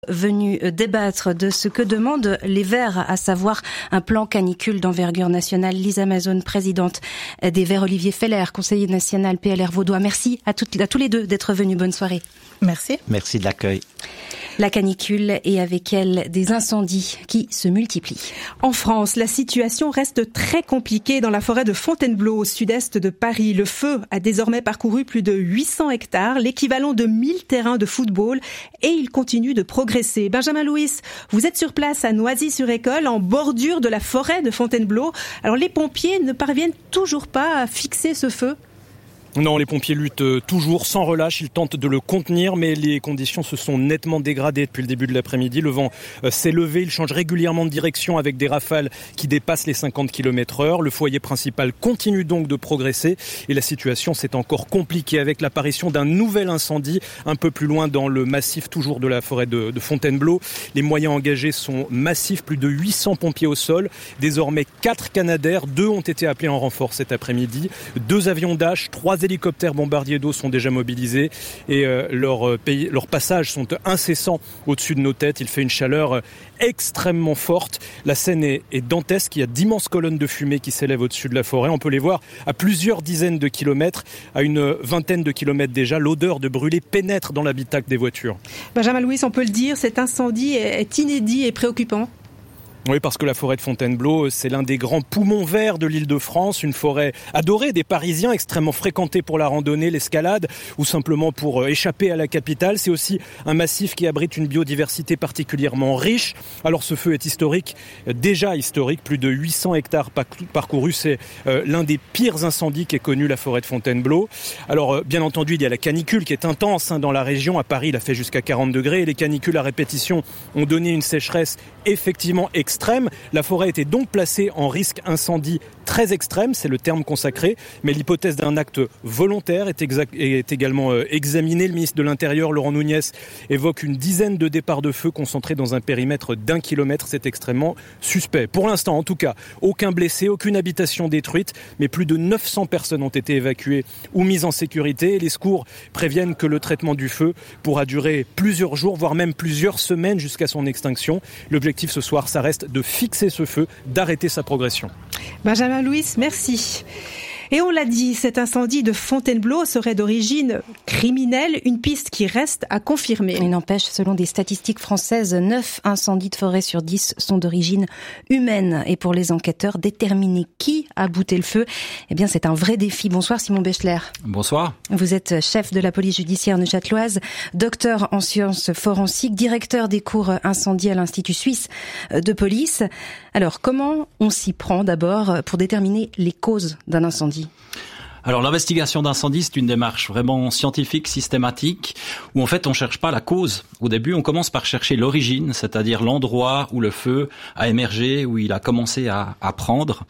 Venu débattre de ce que demandent les Verts, à savoir un plan canicule d'envergure nationale. Lisa Mazone, présidente des Verts, Olivier Feller, conseiller national PLR Vaudois. Merci à tous les deux d'être venus. Bonne soirée. Merci. Merci de l'accueil. La canicule et avec elle des incendies qui se multiplient. En France, la situation reste très compliquée dans la forêt de Fontainebleau, au sud-est de Paris. Le feu a désormais parcouru plus de 800 hectares, l'équivalent de 1000 terrains de football, et il continue de progresser. Benjamin Louis, vous êtes sur place à Noisy-sur-École, en bordure de la forêt de Fontainebleau. Alors les pompiers ne parviennent toujours pas à fixer ce feu ? Non, les pompiers luttent toujours sans relâche, ils tentent de le contenir, mais les conditions se sont nettement dégradées depuis le début de l'après-midi. Le vent s'est levé, il change régulièrement de direction avec des rafales qui dépassent les 50 km/h. Le foyer principal continue donc de progresser et la situation s'est encore compliquée avec l'apparition d'un nouvel incendie un peu plus loin dans le massif toujours de la forêt de Fontainebleau. Les moyens engagés sont massifs, plus de 800 pompiers au sol, désormais 4 Canadair, 2 ont été appelés en renfort cet après-midi, 2 avions Dash, 3 hélicoptères bombardiers d'eau sont déjà mobilisés et leurs passages sont incessants au-dessus de nos têtes. Il fait une chaleur extrêmement forte. La scène est dantesque. Il y a d'immenses colonnes de fumée qui s'élèvent au-dessus de la forêt. On peut les voir à plusieurs dizaines de kilomètres, à une vingtaine de kilomètres déjà. L'odeur de brûlé pénètre dans l'habitacle des voitures. Benjamin Louis, on peut le dire, cet incendie est inédit et préoccupant. Oui, parce que la forêt de Fontainebleau, c'est l'un des grands poumons verts de l'Île-de-France, une forêt adorée des Parisiens, extrêmement fréquentée pour la randonnée, l'escalade ou simplement pour échapper à la capitale. C'est aussi un massif qui abrite une biodiversité particulièrement riche. Alors ce feu est historique, déjà historique, plus de 800 hectares parcourus. C'est l'un des pires incendies qu'ait connu la forêt de Fontainebleau. Alors bien entendu, il y a la canicule qui est intense dans la région. À Paris, il a fait jusqu'à 40 degrés et les canicules à répétition ont donné une sécheresse effectivement extrême. La forêt était donc placée en risque incendie très extrême, c'est le terme consacré, mais l'hypothèse d'un acte volontaire est également examinée. Le ministre de l'Intérieur, Laurent Nunez, évoque une dizaine de départs de feu concentrés dans un périmètre d'1 kilomètre. C'est extrêmement suspect. Pour l'instant, en tout cas, aucun blessé, aucune habitation détruite, mais plus de 900 personnes ont été évacuées ou mises en sécurité. Et les secours préviennent que le traitement du feu pourra durer plusieurs jours, voire même plusieurs semaines jusqu'à son extinction. L'objectif ce soir, ça reste de fixer ce feu, d'arrêter sa progression. Benjamin Louis, merci. Et on l'a dit, cet incendie de Fontainebleau serait d'origine criminelle, une piste qui reste à confirmer. Il n'empêche, selon des statistiques françaises, 9 incendies de forêt sur 10 sont d'origine humaine. Et pour les enquêteurs, déterminer qui a bouté le feu, eh bien c'est un vrai défi. Bonsoir Simon Bechler. Bonsoir. Vous êtes chef de la police judiciaire neuchâteloise, docteur en sciences forensiques, directeur des cours incendie à l'Institut suisse de police. Alors comment on s'y prend d'abord pour déterminer les causes d'un incendie ? Alors l'investigation d'incendie, c'est une démarche vraiment scientifique, systématique, où en fait on cherche pas la cause. Au début, on commence par chercher l'origine, c'est-à-dire l'endroit où le feu a émergé, où il a commencé à prendre.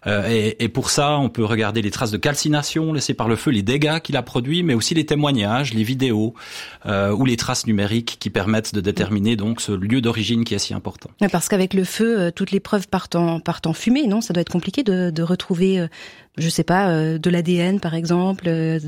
Et pour ça, on peut regarder les traces de calcination laissées par le feu, les dégâts qu'il a produits, mais aussi les témoignages, les vidéos ou les traces numériques qui permettent de déterminer donc ce lieu d'origine qui est si important. Parce qu'avec le feu, toutes les preuves partent en fumée, non ? Ça doit être compliqué de retrouver, je sais pas, de l'ADN par exemple,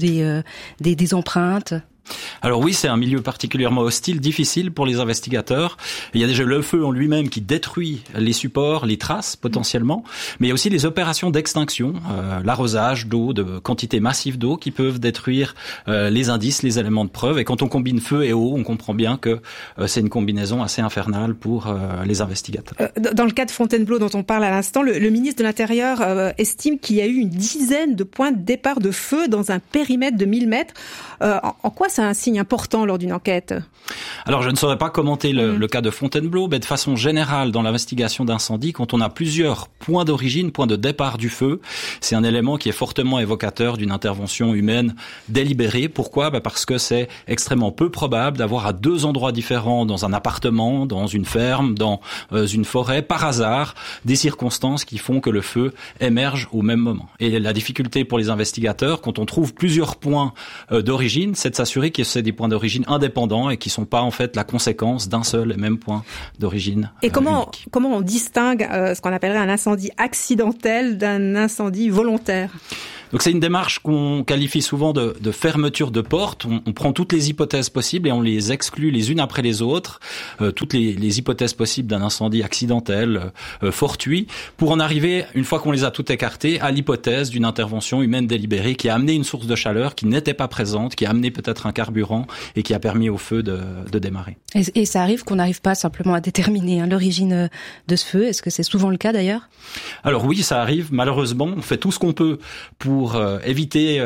des empreintes. Alors oui, c'est un milieu particulièrement hostile, difficile pour les investigateurs. Il y a déjà le feu en lui-même qui détruit les supports, les traces potentiellement, mais il y a aussi les opérations d'extinction, l'arrosage d'eau, de quantités massives d'eau qui peuvent détruire les indices, les éléments de preuve. Et quand on combine feu et eau, on comprend bien que c'est une combinaison assez infernale pour les investigateurs. Dans le cas de Fontainebleau dont on parle à l'instant, le ministre de l'Intérieur estime qu'il y a eu une dizaine de points de départ de feu dans un périmètre de 1000 mètres. En quoi c'est un signe important lors d'une enquête ? Alors, je ne saurais pas commenter le cas de Fontainebleau, mais de façon générale, dans l'investigation d'incendie, quand on a plusieurs points d'origine, points de départ du feu, c'est un élément qui est fortement évocateur d'une intervention humaine délibérée. Pourquoi ? Parce que c'est extrêmement peu probable d'avoir à 2 endroits différents, dans un appartement, dans une ferme, dans une forêt, par hasard, des circonstances qui font que le feu émerge au même moment. Et la difficulté pour les investigateurs, quand on trouve plusieurs points d'origine, c'est de s'assurer que c'est des points d'origine indépendants et qui sont pas en fait la conséquence d'un seul et même point d'origine. Et comment on distingue ce qu'on appellerait un incendie accidentel d'un incendie volontaire ? Donc c'est une démarche qu'on qualifie souvent de fermeture de porte. On prend toutes les hypothèses possibles et on les exclut les unes après les autres, toutes les hypothèses possibles d'un incendie accidentel, fortuit, pour en arriver, une fois qu'on les a toutes écartées, à l'hypothèse d'une intervention humaine délibérée qui a amené une source de chaleur qui n'était pas présente, qui a amené peut-être un carburant et qui a permis au feu de démarrer. Et ça arrive qu'on n'arrive pas simplement à déterminer l'origine de ce feu. Est-ce que c'est souvent le cas d'ailleurs ? Alors oui, ça arrive. Malheureusement, on fait tout ce qu'on peut pour éviter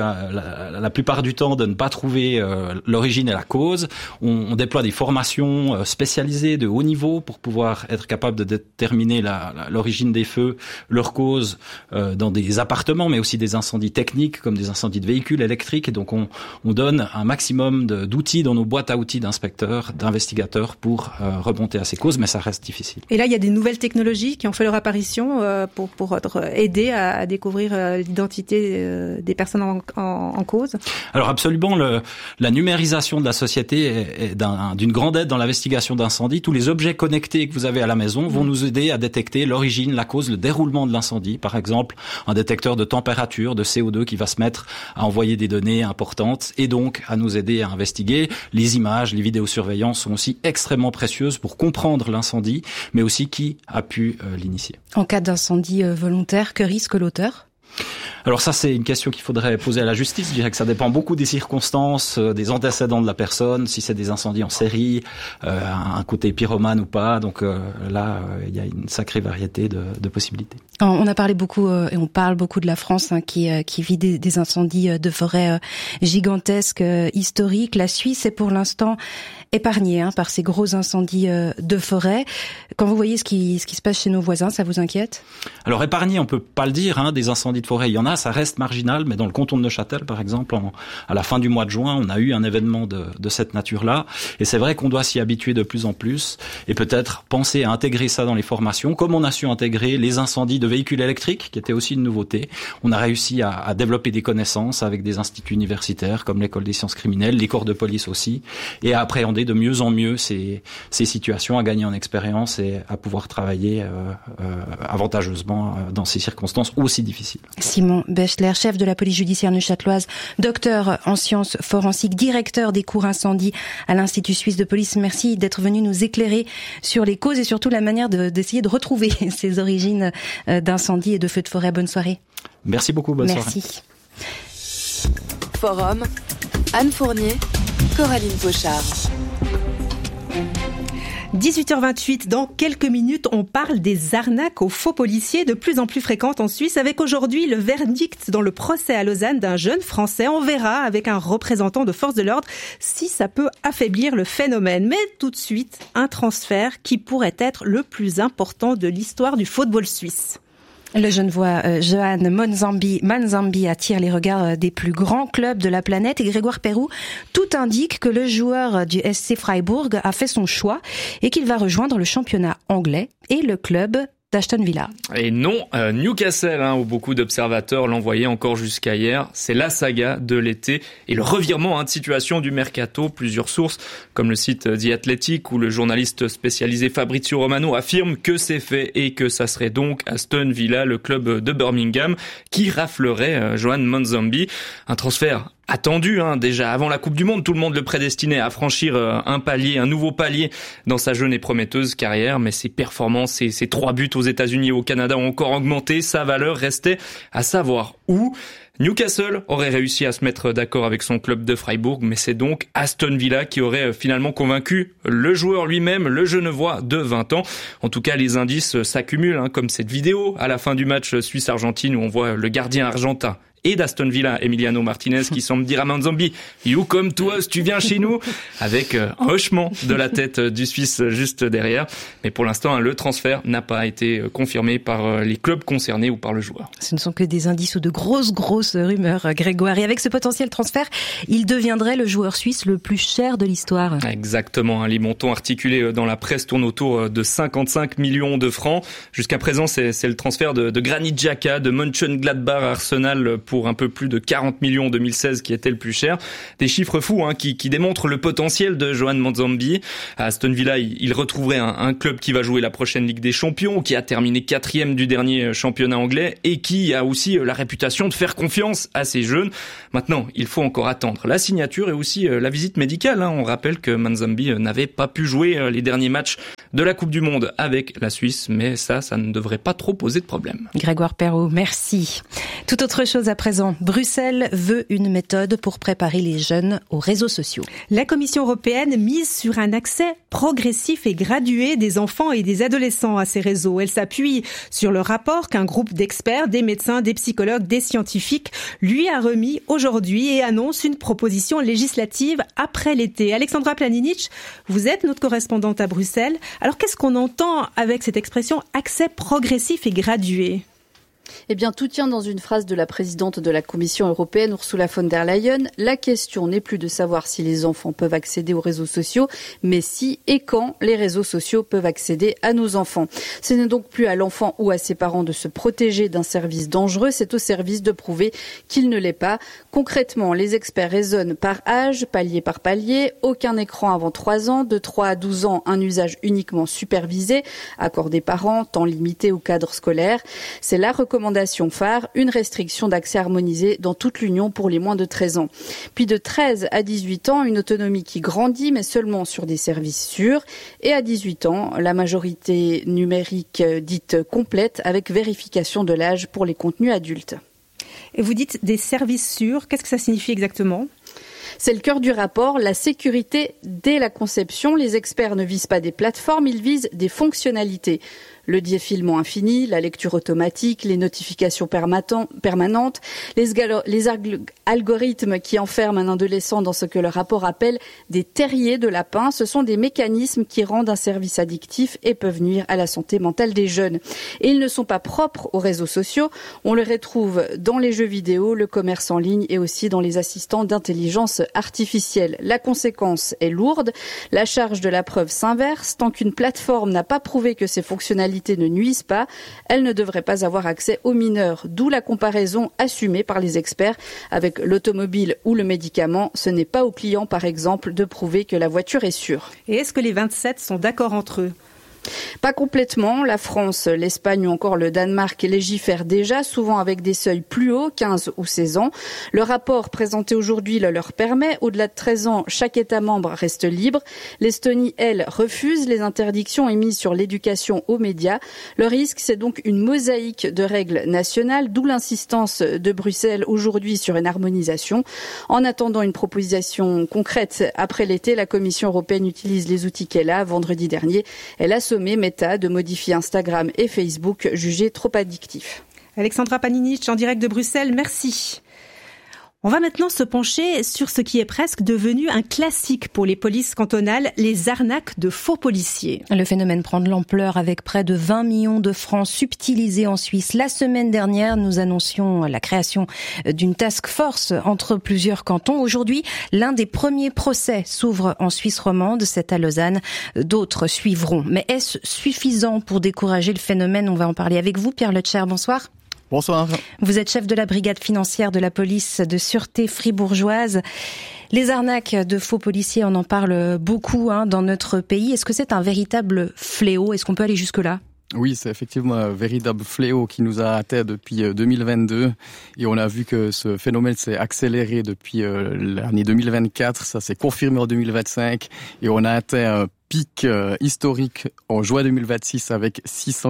la plupart du temps de ne pas trouver l'origine et la cause. On déploie des formations spécialisées de haut niveau pour pouvoir être capable de déterminer l'origine des feux, leur cause dans des appartements, mais aussi des incendies techniques comme des incendies de véhicules électriques. Et donc on donne un maximum d'outils dans nos boîtes à outils d'inspecteurs, d'investigateurs pour remonter à ces causes, mais ça reste difficile. Et là, il y a des nouvelles technologies qui ont fait leur apparition pour aider à découvrir l'identité des personnes en cause. Alors absolument, la numérisation de la société est d'une grande aide dans l'investigation d'incendie. Tous les objets connectés que vous avez à la maison vont nous aider à détecter l'origine, la cause, le déroulement de l'incendie. Par exemple, un détecteur de température, de CO2 qui va se mettre à envoyer des données importantes et donc à nous aider à investiguer. Les images, les vidéosurveillances sont aussi extrêmement précieuses pour comprendre l'incendie, mais aussi qui a pu l'initier. En cas d'incendie volontaire, que risque l'auteur ? Alors ça, c'est une question qu'il faudrait poser à la justice. Je dirais que ça dépend beaucoup des circonstances, des antécédents de la personne, si c'est des incendies en série, un côté pyromane ou pas. Donc là, il y a une sacrée variété de possibilités. On a parlé beaucoup, et on parle beaucoup de la France qui vit des incendies de forêt gigantesques, historiques. La Suisse est pour l'instant épargnée par ces gros incendies de forêt. Quand vous voyez ce qui se passe chez nos voisins, ça vous inquiète ? Alors épargnée, on peut pas le dire. Des incendies de forêt, il y en a, ça reste marginal. Mais dans le canton de Neuchâtel, par exemple, à la fin du mois de juin, on a eu un événement de cette nature-là. Et c'est vrai qu'on doit s'y habituer de plus en plus et peut-être penser à intégrer ça dans les formations, comme on a su intégrer les incendies de véhicules électriques, qui était aussi une nouveauté. On a réussi à développer des connaissances avec des instituts universitaires comme l'école des sciences criminelles, les corps de police aussi, et à appréhender de mieux en mieux ces situations, à gagner en expérience et à pouvoir travailler avantageusement dans ces circonstances aussi difficiles. Simon Bechler, chef de la police judiciaire neuchâteloise, docteur en sciences forensiques, directeur des cours incendie à l'Institut suisse de police. Merci d'être venu nous éclairer sur les causes et surtout la manière d'essayer de retrouver ces origines d'incendie et de feux de forêt. Bonne soirée. Merci beaucoup, bonne soirée. Merci. Forum, Anne Fournier, Coraline Pochard. 18h28, dans quelques minutes, on parle des arnaques aux faux policiers, de plus en plus fréquentes en Suisse, avec aujourd'hui le verdict dans le procès à Lausanne d'un jeune Français. On verra avec un représentant de force de l'ordre si ça peut affaiblir le phénomène. Mais tout de suite, un transfert qui pourrait être le plus important de l'histoire du football suisse. Le Genevois Johan Manzambi attire les regards des plus grands clubs de la planète et Grégoire Perroux, tout indique que le joueur du SC Freiburg a fait son choix et qu'il va rejoindre le championnat anglais et le club d'Aston Villa. Et non, Newcastle, où beaucoup d'observateurs l'envoyaient encore jusqu'à hier. C'est la saga de l'été et le revirement de situation du mercato. Plusieurs sources, comme le site The Athletic ou le journaliste spécialisé Fabrizio Romano, affirment que c'est fait et que ça serait donc Aston Villa, le club de Birmingham, qui raflerait Johan Manzambi. Un transfert attendu, déjà avant la Coupe du Monde, tout le monde le prédestinait à franchir un nouveau palier dans sa jeune et prometteuse carrière, mais ses performances et ses 3 buts aux États-Unis et au Canada ont encore augmenté, sa valeur restait à savoir où. Newcastle aurait réussi à se mettre d'accord avec son club de Freiburg, mais c'est donc Aston Villa qui aurait finalement convaincu le joueur lui-même, le Genevois de 20 ans. En tout cas, les indices s'accumulent, comme cette vidéo à la fin du match Suisse-Argentine où on voit le gardien argentin et d'Aston Villa, Emiliano Martinez, qui semble dire à Manzambi « You come to us, tu viens chez nous ?» avec un hochement de la tête du Suisse juste derrière. Mais pour l'instant, le transfert n'a pas été confirmé par les clubs concernés ou par le joueur. Ce ne sont que des indices ou de grosses rumeurs, Grégoire. Et avec ce potentiel transfert, il deviendrait le joueur suisse le plus cher de l'histoire. Exactement. Les montants articulés dans la presse tournent autour de 55 millions de francs. Jusqu'à présent, c'est le transfert de Granit Xhaka, de Mönchengladbach à Arsenal pour un peu plus de 40 millions en 2016 qui était le plus cher. Des chiffres fous qui démontrent le potentiel de Johan Manzambi. À Aston Villa, il retrouverait un club qui va jouer la prochaine Ligue des Champions, qui a terminé 4e du dernier championnat anglais et qui a aussi la réputation de faire confiance à ces jeunes. Maintenant, il faut encore attendre la signature et aussi la visite médicale. On rappelle que Manzambi n'avait pas pu jouer les derniers matchs de la Coupe du Monde avec la Suisse, mais ça ne devrait pas trop poser de problème. Grégoire Perrault, merci. Tout autre chose à présent. Bruxelles veut une méthode pour préparer les jeunes aux réseaux sociaux. La Commission européenne mise sur un accès progressif et gradué des enfants et des adolescents à ces réseaux. Elle s'appuie sur le rapport qu'un groupe d'experts, des médecins, des psychologues, des scientifiques lui a remis aujourd'hui et annonce une proposition législative après l'été. Alexandra Planinic, vous êtes notre correspondante à Bruxelles. Alors qu'est-ce qu'on entend avec cette expression accès progressif et gradué ? Eh bien, tout tient dans une phrase de la présidente de la Commission européenne, Ursula von der Leyen. La question n'est plus de savoir si les enfants peuvent accéder aux réseaux sociaux, mais si et quand les réseaux sociaux peuvent accéder à nos enfants. Ce n'est donc plus à l'enfant ou à ses parents de se protéger d'un service dangereux, c'est au service de prouver qu'il ne l'est pas. Concrètement, les experts raisonnent par âge, palier par palier, aucun écran avant 3 ans, de 3 à 12 ans, un usage uniquement supervisé, accord des parents, temps limité au cadre scolaire. C'est la recommandation phare, une restriction d'accès harmonisée dans toute l'Union pour les moins de 13 ans. Puis de 13 à 18 ans, une autonomie qui grandit, mais seulement sur des services sûrs. Et à 18 ans, la majorité numérique dite complète avec vérification de l'âge pour les contenus adultes. Et vous dites des services sûrs, qu'est-ce que ça signifie exactement ? C'est le cœur du rapport, la sécurité dès la conception. Les experts ne visent pas des plateformes, ils visent des fonctionnalités. Le défilement infini, la lecture automatique, les notifications permanentes, les algorithmes qui enferment un adolescent dans ce que le rapport appelle des terriers de lapin. Ce sont des mécanismes qui rendent un service addictif et peuvent nuire à la santé mentale des jeunes. Et ils ne sont pas propres aux réseaux sociaux. On les retrouve dans les jeux vidéo, le commerce en ligne et aussi dans les assistants d'intelligence artificielle. La conséquence est lourde. La charge de la preuve s'inverse. Tant qu'une plateforme n'a pas prouvé que ses fonctionnalités ne nuisent pas, elle ne devrait pas avoir accès aux mineurs. D'où la comparaison assumée par les experts avec l'automobile ou le médicament. Ce n'est pas aux clients, par exemple, de prouver que la voiture est sûre. Et est-ce que les 27 sont d'accord entre eux ? Pas complètement. La France, l'Espagne ou encore le Danemark légifèrent déjà, souvent avec des seuils plus hauts, 15 ou 16 ans. Le rapport présenté aujourd'hui le leur permet. Au-delà de 13 ans, chaque État membre reste libre. L'Estonie, elle, refuse les interdictions émises sur l'éducation aux médias. Le risque, c'est donc une mosaïque de règles nationales, d'où l'insistance de Bruxelles aujourd'hui sur une harmonisation. En attendant une proposition concrète après l'été, la Commission européenne utilise les outils qu'elle a. Vendredi dernier, elle a sommé Meta de modifier Instagram et Facebook jugés trop addictifs. Alexandra Planinic en direct de Bruxelles, merci. On va maintenant se pencher sur ce qui est presque devenu un classique pour les polices cantonales, les arnaques de faux policiers. Le phénomène prend de l'ampleur avec près de 20 millions de francs subtilisés en Suisse. La semaine dernière, nous annoncions la création d'une task force entre plusieurs cantons. Aujourd'hui, l'un des premiers procès s'ouvre en Suisse romande, c'est à Lausanne. D'autres suivront. Mais est-ce suffisant pour décourager le phénomène ? On va en parler avec vous, Pierre Letcher. Bonsoir. Bonsoir. Vous êtes chef de la brigade financière de la police de sûreté fribourgeoise. Les arnaques de faux policiers, on en parle beaucoup dans notre pays. Est-ce que c'est un véritable fléau ? Est-ce qu'on peut aller jusque-là ? Oui, c'est effectivement un véritable fléau qui nous a atteint depuis 2022 et on a vu que ce phénomène s'est accéléré depuis l'année 2024, ça s'est confirmé en 2025 et on a atteint un pic historique en juin 2026 avec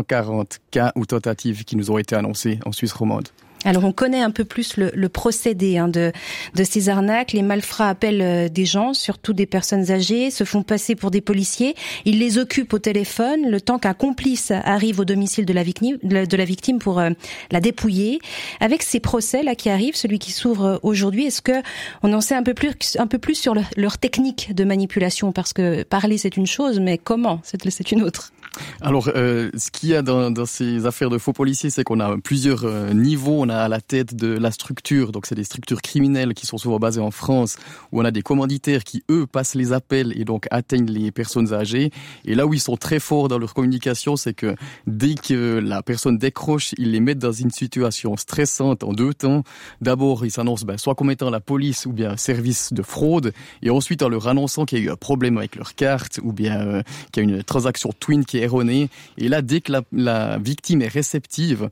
640 cas ou tentatives qui nous ont été annoncés en Suisse romande. Alors on connaît un peu plus le procédé de ces arnaques. Les malfrats appellent des gens, surtout des personnes âgées, se font passer pour des policiers. Ils les occupent au téléphone le temps qu'un complice arrive au domicile de la victime pour la dépouiller. Avec ces procès là qui arrivent, celui qui s'ouvre aujourd'hui, est-ce que on en sait un peu plus sur leur technique de manipulation ? Parce que parler c'est une chose, mais comment c'est une autre. Alors, ce qu'il y a dans ces affaires de faux policiers, c'est qu'on a plusieurs niveaux. On on a à la tête de la structure, donc c'est des structures criminelles qui sont souvent basées en France, où on a des commanditaires qui, eux, passent les appels et donc atteignent les personnes âgées. Et là où ils sont très forts dans leur communication, c'est que dès que la personne décroche, ils les mettent dans une situation stressante en 2 temps. D'abord, ils s'annoncent soit comme étant la police ou bien un service de fraude, et ensuite en leur annonçant qu'il y a eu un problème avec leur carte ou bien qu'il y a une transaction Twin qui est erronée. Et là, dès que la victime est réceptive,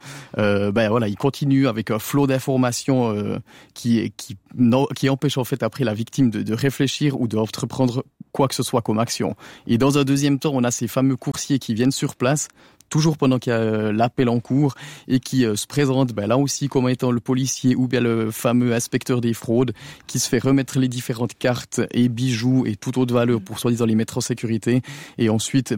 il continue avec un flot d'informations qui empêche en fait après la victime de réfléchir ou d'entreprendre quoi que ce soit comme action. Et dans un deuxième temps, on a ces fameux coursiers qui viennent sur place, toujours pendant qu'il y a l'appel en cours, et qui se présente là aussi comme étant le policier ou bien le fameux inspecteur des fraudes qui se fait remettre les différentes cartes et bijoux et toute autre valeur pour soi-disant les mettre en sécurité. Et ensuite,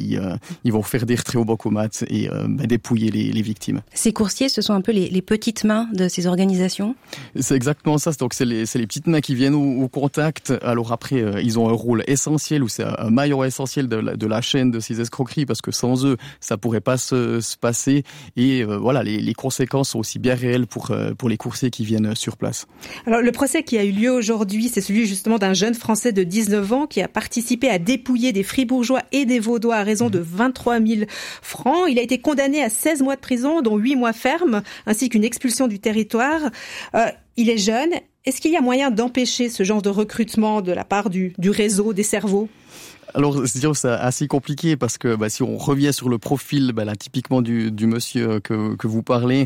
ils vont faire des retraits au bancomat et dépouiller les victimes. Ces coursiers, ce sont un peu les petites mains de ces organisations ? C'est exactement ça. Donc c'est les petites mains qui viennent au contact. Alors après, ils ont un rôle essentiel, ou c'est un maillon essentiel de la chaîne de ces escroqueries, parce que sans eux, ça pourrait pas se passer. Et les conséquences sont aussi bien réelles pour les coursiers qui viennent sur place. Alors le procès qui a eu lieu aujourd'hui, c'est celui justement d'un jeune Français de 19 ans qui a participé à dépouiller des Fribourgeois et des Vaudois à raison de 23 000 francs. Il a été condamné à 16 mois de prison, dont 8 mois fermes, ainsi qu'une expulsion du territoire. Il est jeune. Est-ce qu'il y a moyen d'empêcher ce genre de recrutement de la part du réseau des cerveaux ? Alors, c'est assez compliqué parce que si on revient sur le profil typiquement du monsieur que vous parlez,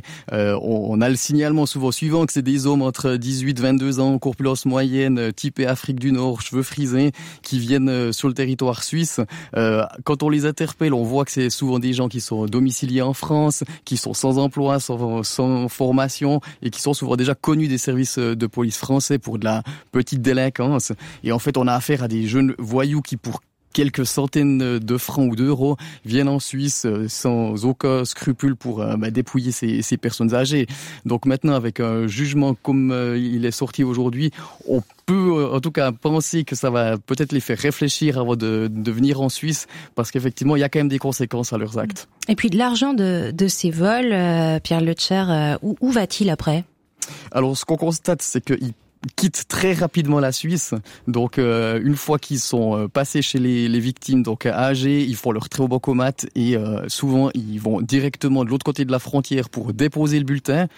on a le signalement souvent suivant que c'est des hommes entre 18 22 ans, corpulence moyenne, typé Afrique du Nord, cheveux frisés, qui viennent sur le territoire suisse. Quand on les interpelle, on voit que c'est souvent des gens qui sont domiciliés en France, qui sont sans emploi, sans formation, et qui sont souvent déjà connus des services de police français pour de la petite délinquance. Et en fait, on a affaire à des jeunes voyous qui, pour quelques centaines de francs ou d'euros, viennent en Suisse sans aucun scrupule pour dépouiller ces personnes âgées. Donc maintenant, avec un jugement comme il est sorti aujourd'hui, on peut en tout cas penser que ça va peut-être les faire réfléchir avant de venir en Suisse, parce qu'effectivement, il y a quand même des conséquences à leurs actes. Et puis de l'argent de ces vols, Pierre Leutscher, où va-t-il après ? Alors, ce qu'on constate, c'est qu'ils quittent très rapidement la Suisse. Donc une fois qu'ils sont passés chez les victimes, donc âgées, ils font leur retrait au bancomat et souvent ils vont directement de l'autre côté de la frontière pour déposer le butin,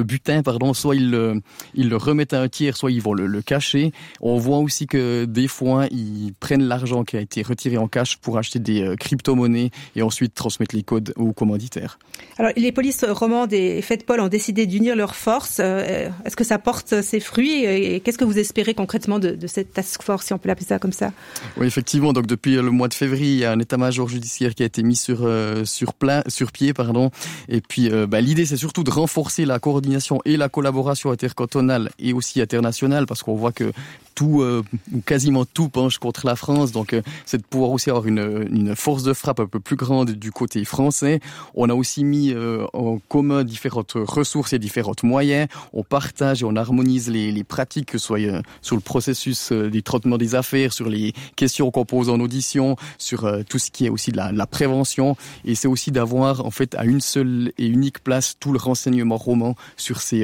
soit ils le remettent à un tiers, soit ils vont le cacher. On voit aussi que des fois ils prennent l'argent qui a été retiré en cash pour acheter des crypto-monnaies et ensuite transmettre les codes aux commanditaires. Alors les polices romandes et Faitpol ont décidé d'unir leurs forces. Est-ce que ça porte ses fruits et qu'est-ce que vous espérez concrètement de cette task force, si on peut l'appeler ça comme ça ? Oui, effectivement. Donc depuis le mois de février, il y a un état-major judiciaire qui a été mis sur pied. Et puis l'idée, c'est surtout de renforcer la coordination et la collaboration intercantonale et aussi internationale, parce qu'on voit que tout ou quasiment tout penche contre la France. Donc c'est de pouvoir aussi avoir une force de frappe un peu plus grande du côté français. On a aussi mis en commun différentes ressources et différents moyens. On partage et on harmonise les pratiques, que ce soit sur le processus des traitements des affaires, sur les questions qu'on pose en audition, sur tout ce qui est aussi de la prévention. Et c'est aussi d'avoir en fait à une seule et unique place tout le renseignement roman sur ces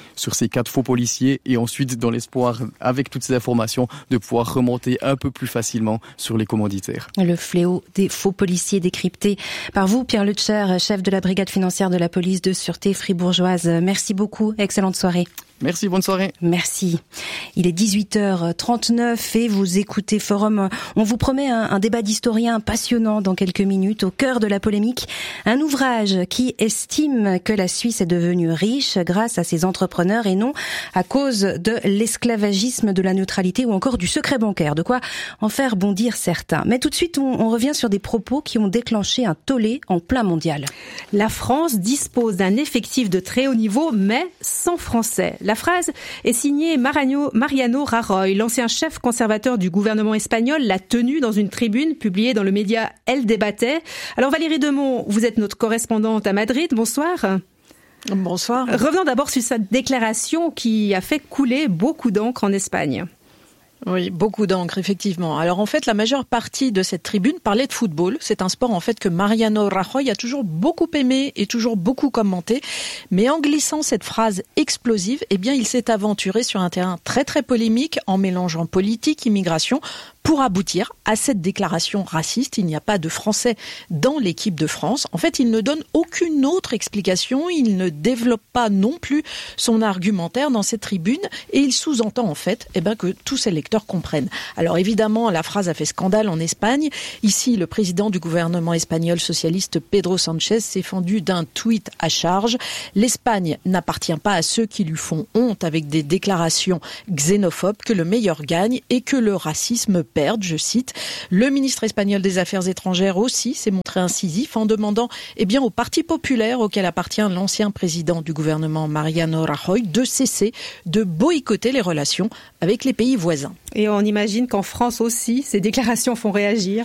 4 faux policiers, et ensuite dans l'espoir, avec toutes ces informations, de pouvoir remonter un peu plus facilement sur les commanditaires. Le fléau des faux policiers décrypté par vous, Pierre Leutscher, chef de la brigade financière de la police de sûreté fribourgeoise. Merci beaucoup, excellente soirée. Merci, bonne soirée. Merci. Il est 18h39 et vous écoutez Forum. On vous promet un débat d'historiens passionnant dans quelques minutes, au cœur de la polémique. Un ouvrage qui estime que la Suisse est devenue riche grâce à ses entrepreneurs et non à cause de l'esclavagisme, de la neutralité ou encore du secret bancaire. De quoi en faire bondir certains. Mais tout de suite, on revient sur des propos qui ont déclenché un tollé en plein mondial. La France dispose d'un effectif de très haut niveau, mais sans Français. La phrase est signée Mariano Rajoy, l'ancien chef conservateur du gouvernement espagnol, l'a tenue dans une tribune publiée dans le média El Debate. Alors Valérie Demont, vous êtes notre correspondante à Madrid, bonsoir. Bonsoir. Revenons d'abord sur cette déclaration qui a fait couler beaucoup d'encre en Espagne. Oui, beaucoup d'encre, effectivement. Alors en fait, la majeure partie de cette tribune parlait de football. C'est un sport en fait que Mariano Rajoy a toujours beaucoup aimé et toujours beaucoup commenté. Mais en glissant cette phrase explosive, eh bien, il s'est aventuré sur un terrain très très polémique en mélangeant politique, immigration, pour aboutir à cette déclaration raciste. Il n'y a pas de Français dans l'équipe de France. En fait, il ne donne aucune autre explication. Il ne développe pas non plus son argumentaire dans cette tribune et il sous-entend en fait que tous ses lecteurs comprennent. Alors évidemment, la phrase a fait scandale en Espagne. Ici, le président du gouvernement espagnol socialiste Pedro Sánchez s'est fendu d'un tweet à charge. L'Espagne n'appartient pas à ceux qui lui font honte avec des déclarations xénophobes, que le meilleur gagne et que le racisme perde, je cite. Le ministre espagnol des Affaires étrangères aussi s'est montré incisif en demandant au Parti populaire auquel appartient l'ancien président du gouvernement Mariano Rajoy de cesser de boycotter les relations avec les pays voisins. Et on imagine qu'en France aussi, ces déclarations font réagir.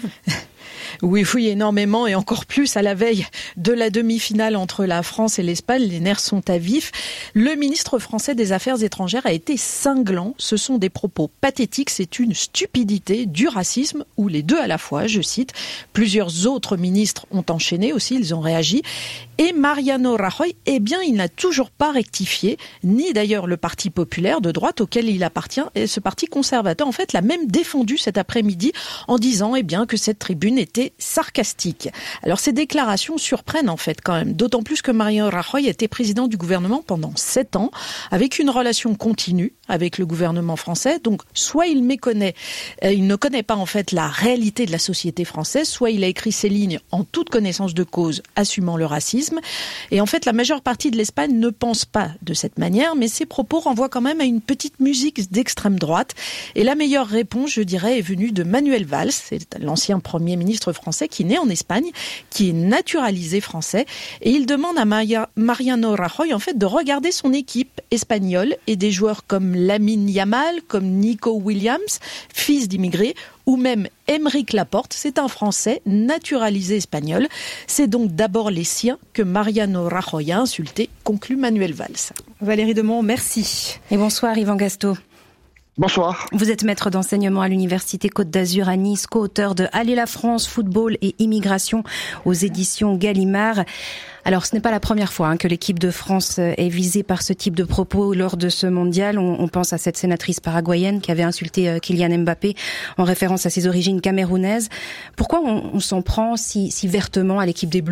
Oui, énormément et encore plus à la veille de la demi-finale entre la France et l'Espagne. Les nerfs sont à vif. Le ministre français des Affaires étrangères a été cinglant. Ce sont des propos pathétiques, c'est une stupidité, du racisme ou les deux à la fois, je cite. Plusieurs autres ministres ont enchaîné aussi, ils ont réagi. Et Mariano Rajoy, il n'a toujours pas rectifié, ni d'ailleurs le Parti populaire de droite auquel il appartient. Et ce parti conservateur, en fait, l'a même défendu cet après-midi en disant que cette tribune était sarcastique. Alors ces déclarations surprennent en fait quand même, d'autant plus que Mariano Rajoy était président du gouvernement pendant 7 ans, avec une relation continue avec le gouvernement français. Donc soit il méconnaît, il ne connaît pas en fait la réalité de la société française, soit il a écrit ces lignes en toute connaissance de cause, assumant le racisme. Et en fait, la majeure partie de l'Espagne ne pense pas de cette manière, mais ses propos renvoient quand même à une petite musique d'extrême droite. Et la meilleure réponse, je dirais, est venue de Manuel Valls, c'est l'ancien Premier ministre français qui est né en Espagne, qui est naturalisé français. Et il demande à Mariano Rajoy en fait de regarder son équipe espagnole et des joueurs comme Lamine Yamal, comme Nico Williams, fils d'immigrés, ou même Aymeric Laporte, c'est un Français naturalisé espagnol. C'est donc d'abord les siens que Mariano Rajoy a insulté, conclut Manuel Valls. Valérie Demont, merci. Et bonsoir Yvan Gastaut. Bonsoir. Vous êtes maître d'enseignement à l'Université Côte d'Azur à Nice, co-auteur de Allez la France, football et immigration aux éditions Gallimard. Alors, ce n'est pas la première fois que l'équipe de France est visée par ce type de propos lors de ce mondial. On pense à cette sénatrice paraguayenne qui avait insulté Kylian Mbappé en référence à ses origines camerounaises. Pourquoi on s'en prend si vertement à l'équipe des Bleus ?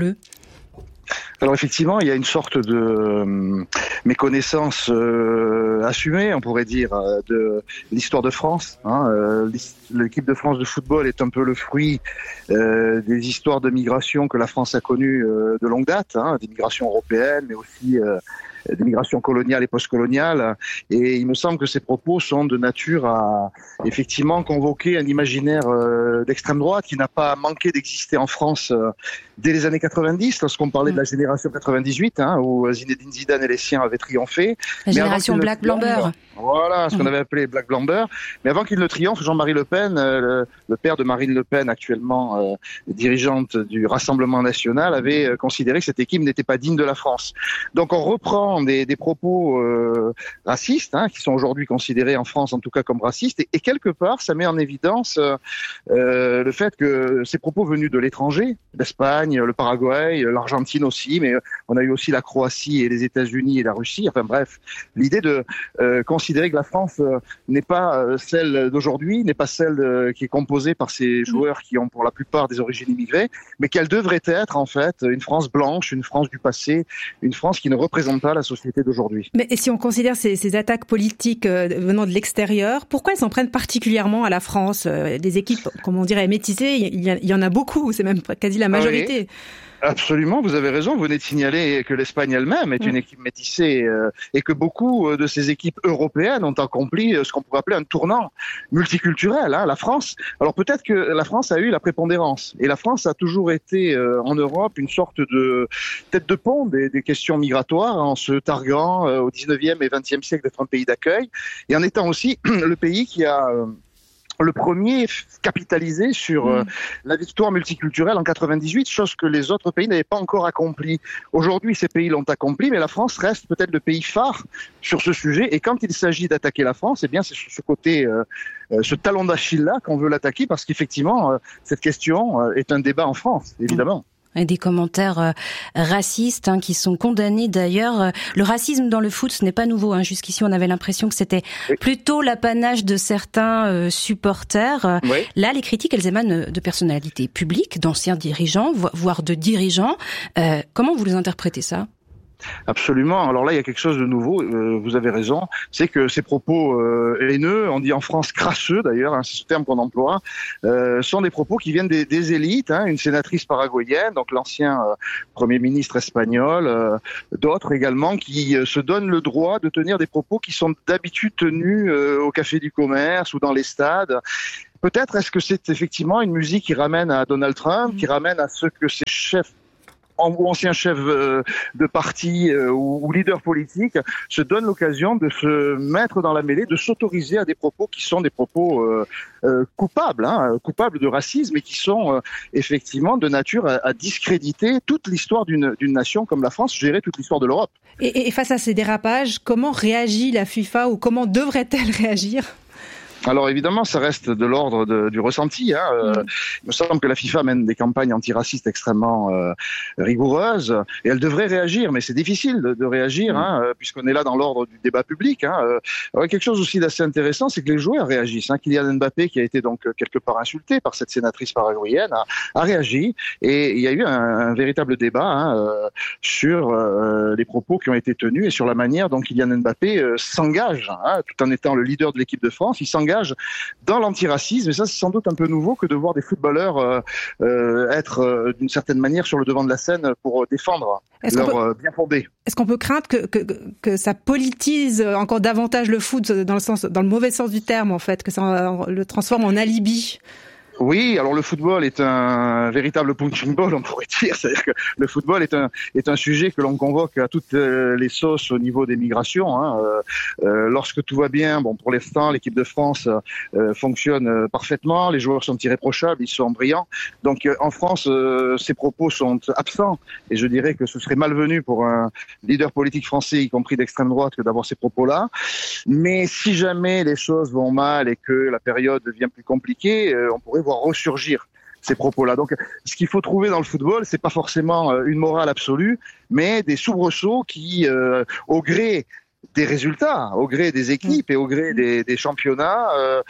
Alors effectivement, il y a une sorte de méconnaissance assumée, on pourrait dire, de l'histoire de France. L'équipe de France de football est un peu le fruit des histoires de migration que la France a connues de longue date, des migrations européennes, mais aussi des migrations coloniales et postcoloniales. Et il me semble que ces propos sont de nature à effectivement convoquer un imaginaire d'extrême droite qui n'a pas manqué d'exister en France dès les années 90, lorsqu'on parlait de la génération 98, où Zinedine Zidane et les siens avaient triomphé. La génération Black Blamber. Voilà, ce qu'on avait appelé Black Blamber. Mais avant qu'il ne triomphe, Jean-Marie Le Pen, le père de Marine Le Pen, actuellement dirigeante du Rassemblement National, avait considéré que cette équipe n'était pas digne de la France. Donc on reprend des propos racistes, qui sont aujourd'hui considérés en France en tout cas comme racistes, et quelque part ça met en évidence le fait que ces propos venus de l'étranger, l'Espagne, le Paraguay, l'Argentine aussi, mais on a eu aussi la Croatie et les États-Unis et la Russie, enfin bref, l'idée de considérer que la France n'est pas celle d'aujourd'hui, n'est pas celle qui est composée par ces joueurs qui ont pour la plupart des origines immigrées, mais qu'elle devrait être en fait une France blanche, une France du passé, une France qui ne représente pas la société d'aujourd'hui. Mais si on considère ces attaques politiques venant de l'extérieur, pourquoi elles s'en prennent particulièrement à la France ? Des équipes, comme on dirait, métissées, il y en a beaucoup, c'est même quasi la majorité. Oui. Absolument, vous avez raison. Vous venez de signaler que l'Espagne elle-même est une équipe métissée et que beaucoup de ces équipes européennes ont accompli ce qu'on pourrait appeler un tournant multiculturel. La France, alors peut-être que la France a eu la prépondérance et la France a toujours été en Europe une sorte de tête de pont des questions migratoires en se targuant au 19e et 20e siècle d'être un pays d'accueil et en étant aussi le pays qui a le premier capitalisé sur la victoire multiculturelle en 98, chose que les autres pays n'avaient pas encore accomplie. Aujourd'hui, ces pays l'ont accompli, mais la France reste peut-être le pays phare sur ce sujet. Et quand il s'agit d'attaquer la France, eh bien, c'est sur ce côté, ce talon d'Achille-là qu'on veut l'attaquer, parce qu'effectivement, cette question est un débat en France, évidemment. Et des commentaires racistes qui sont condamnés d'ailleurs. Le racisme dans le foot, ce n'est pas nouveau. Jusqu'ici, on avait l'impression que c'était plutôt l'apanage de certains supporters. Oui. Là, les critiques, elles émanent de personnalités publiques, d'anciens dirigeants, voire de dirigeants. Comment vous les interprétez ça ? Absolument. Alors là, il y a quelque chose de nouveau. Vous avez raison. C'est que ces propos haineux, on dit en France crasseux d'ailleurs, c'est ce terme qu'on emploie, sont des propos qui viennent des élites. Une sénatrice paraguayenne, donc l'ancien Premier ministre espagnol, d'autres également qui se donnent le droit de tenir des propos qui sont d'habitude tenus au Café du Commerce ou dans les stades. Peut-être est-ce que c'est effectivement une musique qui ramène à Donald Trump, qui ramène à ce que ces chefs ou anciens chefs de parti ou leaders politiques se donnent l'occasion de se mettre dans la mêlée, de s'autoriser à des propos qui sont des propos coupables de racisme et qui sont effectivement de nature à discréditer toute l'histoire d'une nation comme la France, je dirais toute l'histoire de l'Europe. Et face à ces dérapages, comment réagit la FIFA ou comment devrait-elle réagir ? Alors évidemment, ça reste de l'ordre du ressenti. Il me semble que la FIFA mène des campagnes antiracistes extrêmement rigoureuses et elle devrait réagir, mais c'est difficile de réagir puisqu'on est là dans l'ordre du débat public. Alors, quelque chose aussi d'assez intéressant, c'est que les joueurs réagissent. Kylian Mbappé, qui a été donc quelque part insulté par cette sénatrice paraguayenne, a réagi et il y a eu un véritable débat sur les propos qui ont été tenus et sur la manière dont Kylian Mbappé s'engage, tout en étant le leader de l'équipe de France. Il s'engage dans l'antiracisme, et ça c'est sans doute un peu nouveau que de voir des footballeurs être d'une certaine manière sur le devant de la scène pour défendre leur bien fondé. Est-ce qu'on peut craindre que ça politise encore davantage le foot dans le mauvais sens du terme en fait, que ça le transforme en alibi ? Oui, alors le football est un véritable punching ball, on pourrait dire. C'est-à-dire que le football est un sujet que l'on convoque à toutes les sauces au niveau des migrations. Lorsque tout va bien, pour l'instant, l'équipe de France fonctionne parfaitement. Les joueurs sont irréprochables, ils sont brillants. Donc en France, ces propos sont absents. Et je dirais que ce serait malvenu pour un leader politique français, y compris d'extrême droite, que d'avoir ces propos-là. Mais si jamais les choses vont mal et que la période devient plus compliquée, on pourrait voir ressurgir ces propos-là. Donc, ce qu'il faut trouver dans le football, c'est pas forcément une morale absolue, mais des soubresauts qui, au gré des résultats, au gré des équipes et au gré des championnats,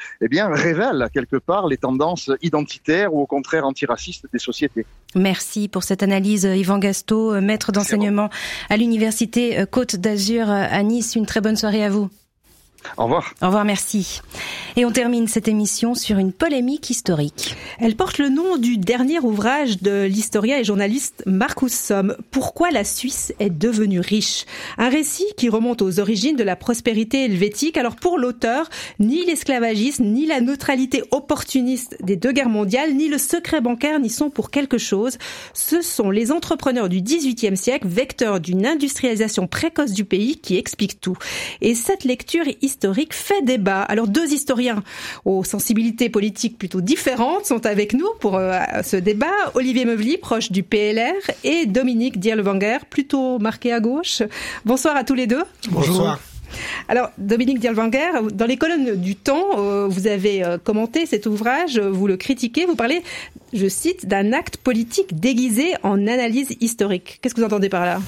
révèlent quelque part les tendances identitaires ou au contraire antiracistes des sociétés. Merci pour cette analyse, Yvan Gastaud, maître d'enseignement à l'Université Côte d'Azur à Nice. Une très bonne soirée à vous. Au revoir. Au revoir, merci. Et on termine cette émission sur une polémique historique. Elle porte le nom du dernier ouvrage de l'historien et journaliste Marcus Somm. Pourquoi la Suisse est devenue riche ? Un récit qui remonte aux origines de la prospérité helvétique. Alors pour l'auteur, ni l'esclavagisme, ni la neutralité opportuniste des deux guerres mondiales, ni le secret bancaire n'y sont pour quelque chose. Ce sont les entrepreneurs du XVIIIe siècle, vecteurs d'une industrialisation précoce du pays, qui expliquent tout. Et cette lecture historique fait débat. Alors deux historiens aux sensibilités politiques plutôt différentes sont avec nous pour ce débat. Olivier Meuvely, proche du PLR, et Dominique Dirlewanger, plutôt marqué à gauche. Bonsoir à tous les deux. Bonsoir. Alors, Dominique Dirlewanger, dans les colonnes du Temps, vous avez commenté cet ouvrage, vous le critiquez, vous parlez, je cite, d'un acte politique déguisé en analyse historique. Qu'est-ce que vous entendez par là ?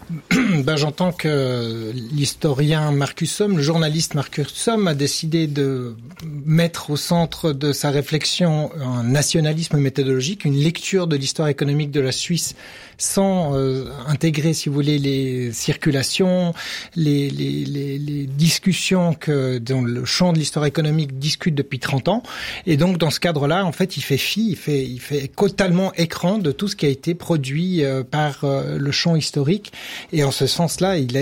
J'entends que l'historien Marcus Somm, le journaliste Marcus Somm, a décidé de mettre au centre de sa réflexion un nationalisme méthodologique, une lecture de l'histoire économique de la Suisse sans intégrer, si vous voulez, les circulations, les discussions que dans le champ de l'histoire économique discute depuis 30 ans. Et donc, dans ce cadre-là, en fait, il fait totalement écran de tout ce qui a été produit par le champ historique. Et en ce sens-là, il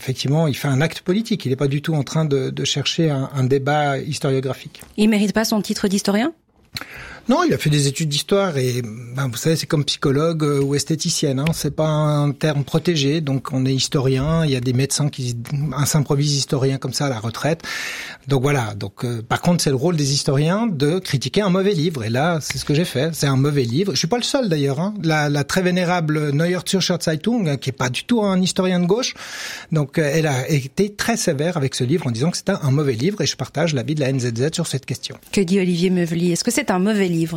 fait un acte politique. Il n'est pas du tout en train de chercher un débat historiographique. Il mérite pas son titre d'historien ? Non, il a fait des études d'histoire et vous savez, c'est comme psychologue ou esthéticienne. C'est pas un terme protégé, donc on est historien. Il y a des médecins qui s'improvisent historiens comme ça à la retraite. Donc voilà. Donc par contre, c'est le rôle des historiens de critiquer un mauvais livre. Et là, c'est ce que j'ai fait. C'est un mauvais livre. Je suis pas le seul d'ailleurs. La très vénérable Neue Zürcher Zeitung, qui est pas du tout un historien de gauche, donc elle a été très sévère avec ce livre en disant que c'était un mauvais livre. Et je partage l'avis de la NZZ sur cette question. Que dit Olivier Meuvely? Est-ce que c'est un mauvais livre?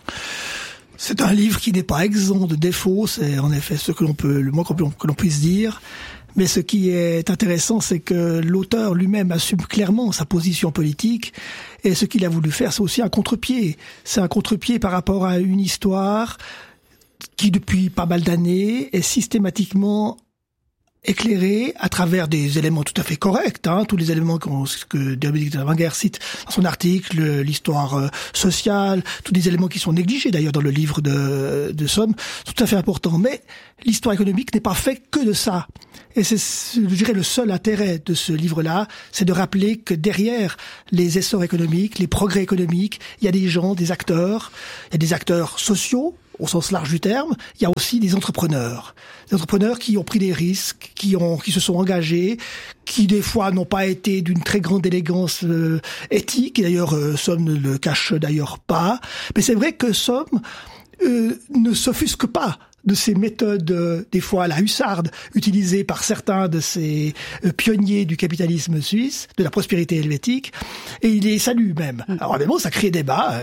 C'est un livre qui n'est pas exempt de défauts, c'est en effet ce que l'on peut, le moins que l'on puisse dire. Mais ce qui est intéressant, c'est que l'auteur lui-même assume clairement sa position politique, et ce qu'il a voulu faire, c'est aussi un contre-pied. C'est un contre-pied par rapport à une histoire qui, depuis pas mal d'années, est systématiquement éclairé à travers des éléments tout à fait corrects, tous les éléments que Dominique de la Wenger cite dans son article, l'histoire sociale, tous des éléments qui sont négligés d'ailleurs dans le livre de Somme, sont tout à fait importants. Mais l'histoire économique n'est pas faite que de ça. Et c'est, je dirais, le seul intérêt de ce livre-là, c'est de rappeler que derrière les essors économiques, les progrès économiques, il y a des gens, des acteurs, il y a des acteurs sociaux, au sens large du terme, il y a aussi des entrepreneurs. Des entrepreneurs qui ont pris des risques, qui se sont engagés, qui des fois n'ont pas été d'une très grande élégance éthique, et d'ailleurs Somme ne le cache d'ailleurs pas. Mais c'est vrai que Somme ne s'offusque pas de ces méthodes, des fois à la hussarde, utilisées par certains de ces pionniers du capitalisme suisse, de la prospérité helvétique, et il les salue même. Alors évidemment, ça crée débat,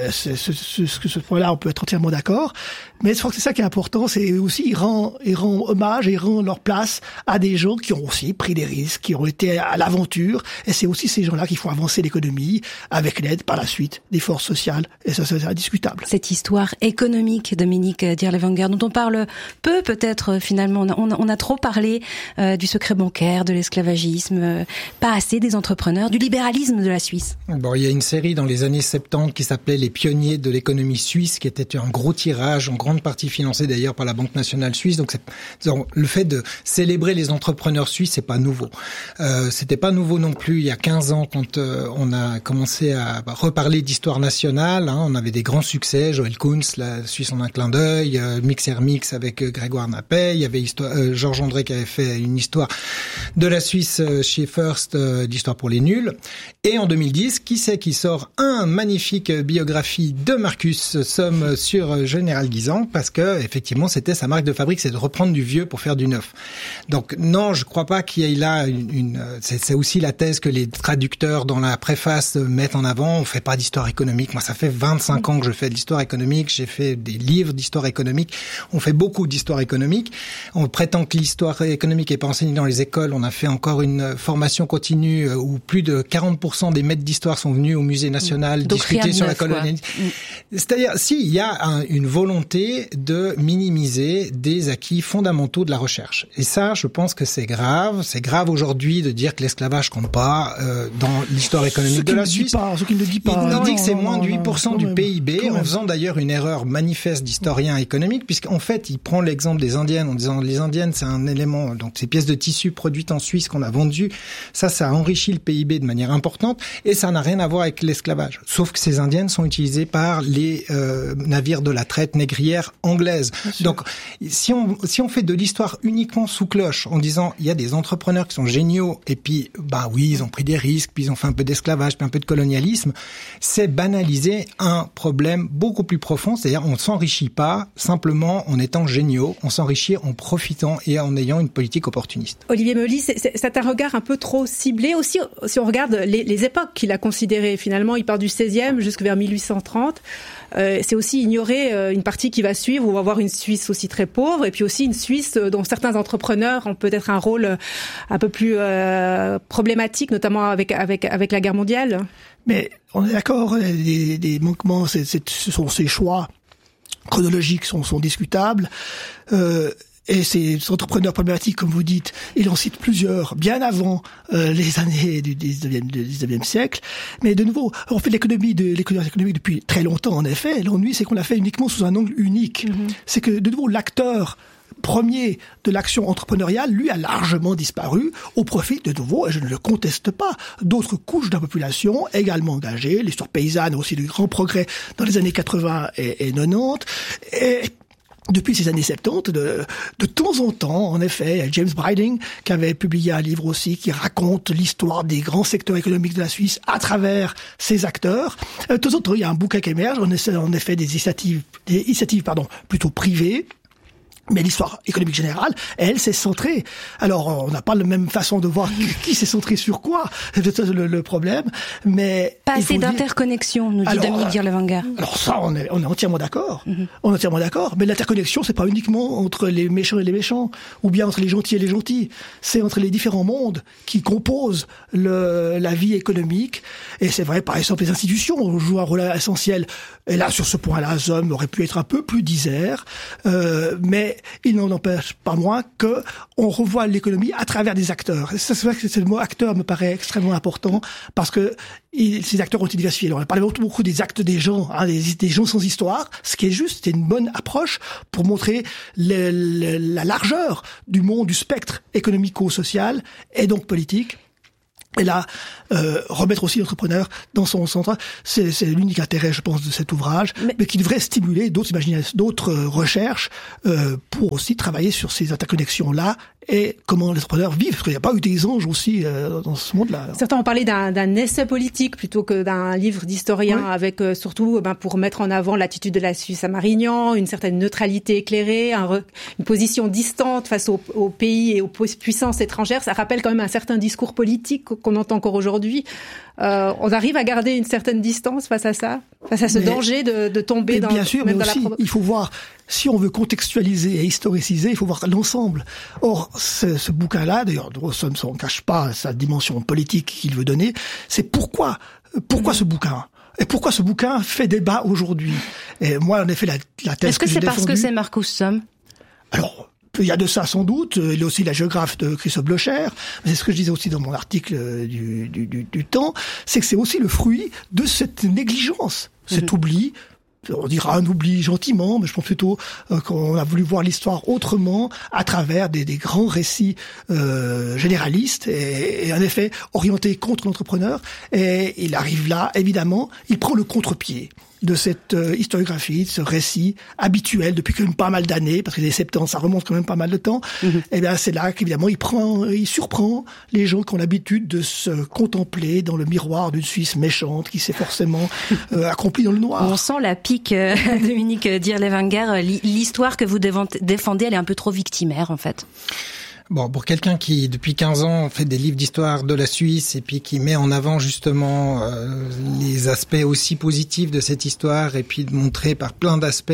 ce point-là, on peut être entièrement d'accord, mais je crois que c'est ça qui est important, c'est aussi, il rend hommage et il rend leur place à des gens qui ont aussi pris des risques, qui ont été à l'aventure, et c'est aussi ces gens-là qu'il faut avancer l'économie, avec l'aide, par la suite, des forces sociales, et ça, c'est indiscutable. Cette histoire économique, Dominique Dirlewanger, dont on parle peu, peut-être, finalement, on a trop parlé du secret bancaire, de l'esclavagisme, pas assez des entrepreneurs, du libéralisme de la Suisse. Bon, il y a une série dans les années 70 qui s'appelait Les pionniers de l'économie suisse, qui était un gros tirage, en grande partie financé d'ailleurs par la Banque nationale suisse. Donc le fait de célébrer les entrepreneurs suisses, c'est pas nouveau. C'était pas nouveau non plus il y a 15 ans quand on a commencé à reparler d'histoire nationale. On avait des grands succès, Joël Kuntz, la Suisse en un clin d'œil, Mixer Mix avec Grégoire Napet, il y avait Georges André qui avait fait une histoire de la Suisse chez First, d'histoire pour les nuls. Et en 2010, qui c'est qui sort un magnifique biographie de Marcus Somme sur Général Guisan, parce que effectivement c'était sa marque de fabrique, c'est de reprendre du vieux pour faire du neuf. Donc non, je crois pas qu'il y ait là c'est aussi la thèse que les traducteurs dans la préface mettent en avant. On fait pas d'histoire économique. Moi, ça fait 25 ans que je fais de l'histoire économique. J'ai fait des livres d'histoire économique. On fait beaucoup d'histoire économique. On prétend que l'histoire économique est pas enseignée dans les écoles. On a fait encore une formation continue où plus de 40% des maîtres d'histoire sont venus au Musée national discuter sur la colonialisation. C'est-à-dire, il y a une volonté de minimiser des acquis fondamentaux de la recherche. Et ça, je pense que c'est grave. C'est grave aujourd'hui de dire que l'esclavage compte pas dans l'histoire économique de la Suisse. Ce qu'il ne dit pas. Il dit que c'est moins de 8% du PIB, en faisant d'ailleurs une erreur manifeste d'historien économique, puisqu'en fait, il prend l'exemple des Indiennes en disant les Indiennes, c'est un élément, donc ces pièces de tissu produites en Suisse qu'on a vendues, ça enrichit le PIB de manière importante, et ça n'a rien à voir avec l'esclavage. Sauf que ces Indiennes sont utilisées par les navires de la traite négrière anglaise. Donc, si on fait de l'histoire uniquement sous cloche, en disant il y a des entrepreneurs qui sont géniaux, et puis oui, ils ont pris des risques, puis ils ont fait un peu d'esclavage, puis un peu de colonialisme, c'est banaliser un problème beaucoup plus profond, c'est-à-dire on ne s'enrichit pas simplement en étant géniaux, on s'enrichit en profitant et en ayant une politique opportuniste. Olivier Meuvely, c'est un regard un peu trop ciblé aussi, si on regarde les époques qu'il a considérées. Finalement, il part du 16e jusqu'à vers 1830. C'est aussi ignorer une partie qui va suivre, où on va voir une Suisse aussi très pauvre, et puis aussi une Suisse dont certains entrepreneurs ont peut-être un rôle un peu plus problématique, notamment avec la guerre mondiale. Mais on est d'accord, des manquements, ce sont ces choix chronologiques sont discutables. Et ces entrepreneurs problématiques, comme vous dites, il en cite plusieurs, bien avant les années du 19e siècle. Mais de nouveau, on fait l'économie économique depuis très longtemps, en effet. L'ennui, c'est qu'on l'a fait uniquement sous un angle unique. C'est que, de nouveau, l'acteur premier de l'action entrepreneuriale, lui, a largement disparu au profit, de nouveau, et je ne le conteste pas, d'autres couches de la population également engagées. L'histoire paysanne a aussi de grands progrès dans les années 80 et 90. Et depuis ces années 70, de temps en temps, en effet, il y a James Briding qui avait publié un livre aussi qui raconte l'histoire des grands secteurs économiques de la Suisse à travers ses acteurs. De temps en temps, il y a un bouquin qui émerge, en effet des initiatives plutôt privées. Mais l'histoire économique générale, elle, s'est centrée. Alors, on n'a pas la même façon de voir qui s'est centré sur quoi, c'est le problème, mais... Pas assez d'interconnexion, nous dit Dominique Dirlewanger. Alors ça, on est entièrement d'accord. On est entièrement d'accord, mais l'interconnexion, c'est pas uniquement entre les méchants et les méchants, ou bien entre les gentils et les gentils. C'est entre les différents mondes qui composent la vie économique. Et c'est vrai, par exemple, les institutions jouent un rôle essentiel. Et là, sur ce point-là, Zom aurait pu être un peu plus disert, mais il n'en empêche pas moins que on revoit l'économie à travers des acteurs. C'est vrai que le mot acteur me paraît extrêmement important parce que ces acteurs ont été diversifiés. Alors, on a parlé beaucoup des actes des gens, des gens sans histoire, ce qui est juste, c'est une bonne approche pour montrer la largeur du monde, du spectre économico-social et donc politique. Et là, remettre aussi l'entrepreneur dans son centre, c'est l'unique intérêt, je pense, de cet ouvrage, mais qui devrait stimuler d'autres recherches pour aussi travailler sur ces interconnexions-là et comment les entrepreneurs vivent. Parce qu'il n'y a pas eu des anges aussi dans ce monde-là. Certains ont parlé d'un essai politique plutôt que d'un livre d'historien, avec surtout pour mettre en avant l'attitude de la Suisse à Marignan, une certaine neutralité éclairée, une position distante face aux pays et aux puissances étrangères. Ça rappelle quand même un certain discours politique qu'on entend encore aujourd'hui. On arrive à garder une certaine distance face à ça, face à ce danger de tomber dans... Bien sûr, mais aussi, il faut voir, si on veut contextualiser et historiciser, il faut voir l'ensemble. Or, ce bouquin-là, d'ailleurs, Rawson ne cache pas sa dimension politique qu'il veut donner, c'est pourquoi ce bouquin ? Et pourquoi ce bouquin fait débat aujourd'hui ? Et moi, en effet, la thèse Est-ce que c'est parce que c'est Marcus Somm ? Alors, il y a de ça sans doute. Il est aussi la géographe de Christophe Blocher. C'est ce que je disais aussi dans mon article du Temps. C'est que c'est aussi le fruit de cette négligence, cet oubli. On dira un oubli gentiment, mais je pense plutôt qu'on a voulu voir l'histoire autrement à travers des grands récits généralistes et en effet orientés contre l'entrepreneur. Et il arrive là, évidemment, il prend le contre-pied de cette historiographie, de ce récit habituel depuis quand même pas mal d'années, parce que les 70, ça remonte quand même pas mal de temps. Et bien c'est là qu'évidemment il surprend les gens qui ont l'habitude de se contempler dans le miroir d'une Suisse méchante qui s'est forcément accomplie dans le noir. On sent la pique, Dominique Dirlewanger. L'histoire que vous défendez, elle est un peu trop victimaire en fait. Bon, pour quelqu'un qui, depuis 15 ans, fait des livres d'histoire de la Suisse et puis qui met en avant justement les aspects aussi positifs de cette histoire et puis de montrer par plein d'aspects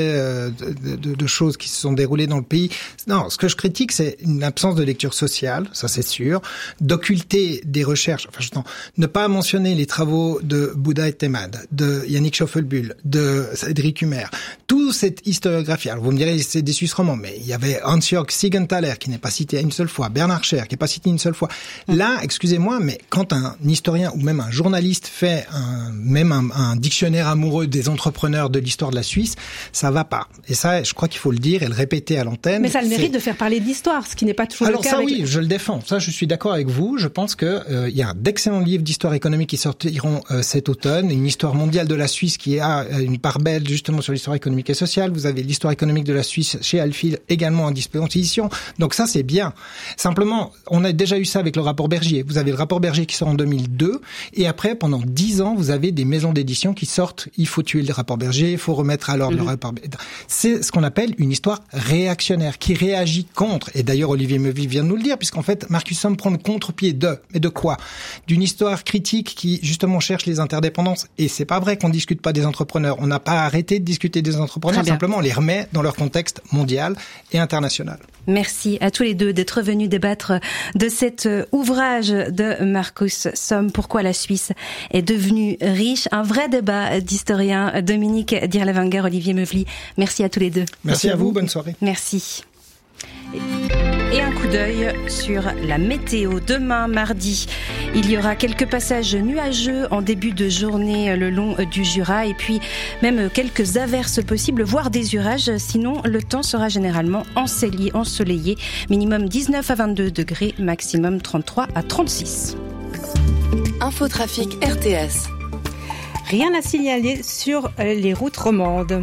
de choses qui se sont déroulées dans le pays. Non, ce que je critique, c'est une absence de lecture sociale, ça c'est sûr, d'occulter des recherches, ne pas mentionner les travaux de Bouddha et Temad, de Yannick Schoffelbühl, de Cédric Humer, toute cette historiographie. Alors vous me direz, c'est des Suisses romands, mais il y avait Hans-Jörg Siegenthaler qui n'est pas cité à une seule fois, Bernard Scher qui n'est pas cité une seule fois. Là, excusez-moi, mais quand un historien ou même un journaliste fait un dictionnaire amoureux des entrepreneurs de l'histoire de la Suisse, ça va pas. Et ça, je crois qu'il faut le dire et le répéter à l'antenne. Mais ça a le mérite de faire parler de l'histoire, ce qui n'est pas toujours le cas. Alors ça, oui, je le défends. Ça, je suis d'accord avec vous. Je pense que il y a d'excellents livres d'histoire économique qui sortiront cet automne. Une histoire mondiale de la Suisse qui a une part belle justement sur l'histoire économique et sociale. Vous avez l'histoire économique de la Suisse chez Alphil également en disposition. Donc ça, c'est bien. Simplement, on a déjà eu ça avec le rapport Bergier. Vous avez le rapport Bergier qui sort en 2002, et après, pendant 10 ans, vous avez des maisons d'édition qui sortent. Il faut tuer le rapport Bergier, il faut remettre à l'ordre le rapport Bergier. C'est ce qu'on appelle une histoire réactionnaire, qui réagit contre. Et d'ailleurs, Olivier Meuvy vient de nous le dire, puisqu'en fait, Marcus Somm prend le contre-pied mais de quoi ? D'une histoire critique qui, justement, cherche les interdépendances. Et c'est pas vrai qu'on discute pas des entrepreneurs. On n'a pas arrêté de discuter des entrepreneurs, simplement on les remet dans leur contexte mondial et international. Merci à tous les deux d'être venus débattre de cet ouvrage de Marcus Somm, Pourquoi la Suisse est devenue riche. Un vrai débat d'historiens. Dominique Dirlewanger, Olivier Meuvy. Merci à tous les deux. Merci à vous, bonne soirée. Merci. Et un coup d'œil sur la météo. Demain, mardi, il y aura quelques passages nuageux en début de journée le long du Jura et puis même quelques averses possibles, voire des orages. Sinon, le temps sera généralement ensoleillé. Minimum 19 à 22 degrés, maximum 33 à 36. Infotrafic RTS. Rien à signaler sur les routes romandes.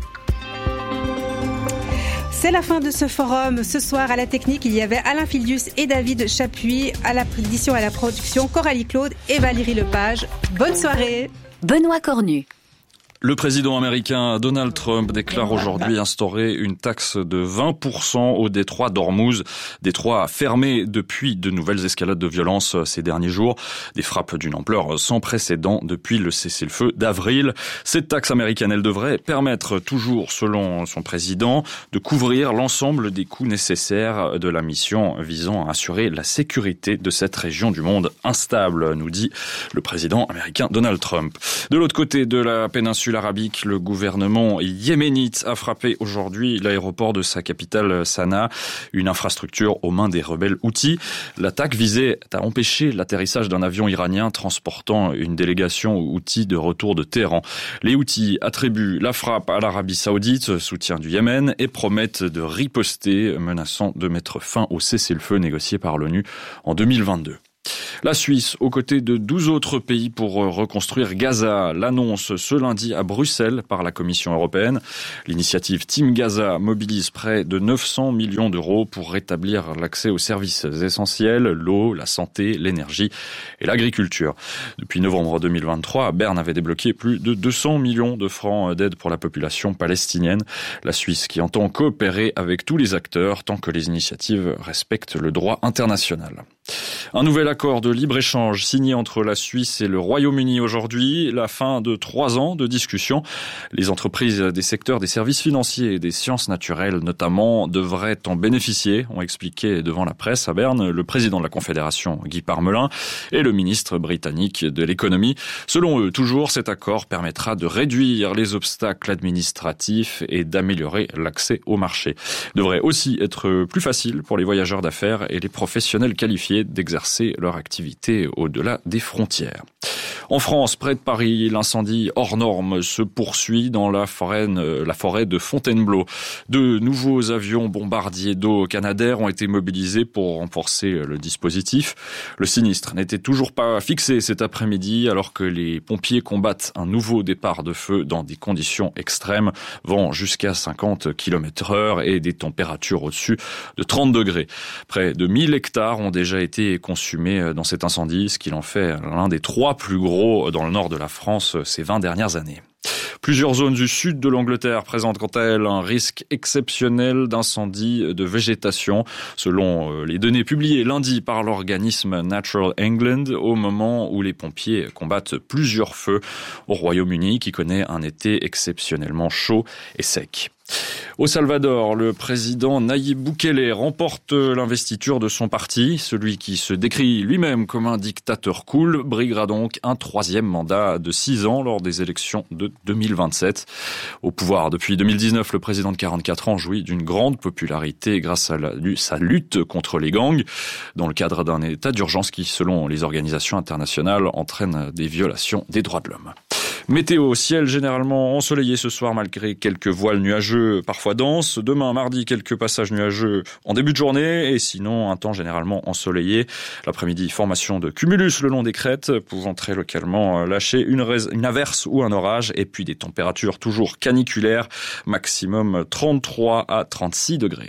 C'est la fin de ce forum. Ce soir, à la technique, il y avait Alain Filius et David Chapuis. À la édition et à la production, Coralie Claude et Valérie Lepage. Bonne soirée. Benoît Cornu. Le président américain Donald Trump déclare aujourd'hui instaurer une taxe de 20% au détroit d'Ormuz. Détroit fermé depuis de nouvelles escalades de violence ces derniers jours. Des frappes d'une ampleur sans précédent depuis le cessez-le-feu d'avril. Cette taxe américaine, elle devrait permettre, toujours selon son président, de couvrir l'ensemble des coûts nécessaires de la mission visant à assurer la sécurité de cette région du monde instable, nous dit le président américain Donald Trump. De l'autre côté de la péninsule arabique, le gouvernement yéménite a frappé aujourd'hui l'aéroport de sa capitale Sanaa, une infrastructure aux mains des rebelles Houthis. L'attaque visait à empêcher l'atterrissage d'un avion iranien transportant une délégation Houthi de retour de Téhéran. Les Houthis attribuent la frappe à l'Arabie Saoudite, soutien du Yémen, et promettent de riposter, menaçant de mettre fin au cessez-le-feu négocié par l'ONU en 2022. La Suisse, aux côtés de 12 autres pays pour reconstruire Gaza, l'annonce ce lundi à Bruxelles par la Commission européenne. L'initiative Team Gaza mobilise près de 900 millions d'euros pour rétablir l'accès aux services essentiels, l'eau, la santé, l'énergie et l'agriculture. Depuis novembre 2023, Berne avait débloqué plus de 200 millions de francs d'aide pour la population palestinienne. La Suisse qui entend coopérer avec tous les acteurs tant que les initiatives respectent le droit international. Un nouvel accord de libre-échange signé entre la Suisse et le Royaume-Uni aujourd'hui, la fin de 3 ans de discussions. Les entreprises des secteurs des services financiers et des sciences naturelles notamment devraient en bénéficier, ont expliqué devant la presse à Berne le président de la Confédération Guy Parmelin et le ministre britannique de l'économie. Selon eux, toujours, cet accord permettra de réduire les obstacles administratifs et d'améliorer l'accès au marché. Il devrait aussi être plus facile pour les voyageurs d'affaires et les professionnels qualifiés d'exercer leur activité au-delà des frontières. En France, près de Paris, l'incendie hors norme se poursuit dans la forêt de Fontainebleau. De nouveaux avions bombardiers d'eau Canadair ont été mobilisés pour renforcer le dispositif. Le sinistre n'était toujours pas fixé cet après-midi alors que les pompiers combattent un nouveau départ de feu dans des conditions extrêmes, vent jusqu'à 50 km/h et des températures au-dessus de 30 degrés. Près de 1000 hectares ont déjà été consumés dans cet incendie, ce qui en fait l'un des 3 plus gros dans le nord de la France ces 20 dernières années. Plusieurs zones du sud de l'Angleterre présentent quant à elles un risque exceptionnel d'incendie de végétation, selon les données publiées lundi par l'organisme Natural England, au moment où les pompiers combattent plusieurs feux au Royaume-Uni, qui connaît un été exceptionnellement chaud et sec. Au Salvador, le président Nayib Bukele remporte l'investiture de son parti. Celui qui se décrit lui-même comme un dictateur cool briguera donc un 3e mandat de 6 ans lors des élections de 2027. Au pouvoir depuis 2019, le président de 44 ans jouit d'une grande popularité grâce à sa lutte contre les gangs, dans le cadre d'un état d'urgence qui, selon les organisations internationales, entraîne des violations des droits de l'homme. Météo, ciel généralement ensoleillé ce soir malgré quelques voiles nuageux parfois denses. Demain, mardi, quelques passages nuageux en début de journée et sinon un temps généralement ensoleillé. L'après-midi, formation de cumulus le long des crêtes pouvant très localement lâcher une averse ou un orage et puis des températures toujours caniculaires, maximum 33 à 36 degrés.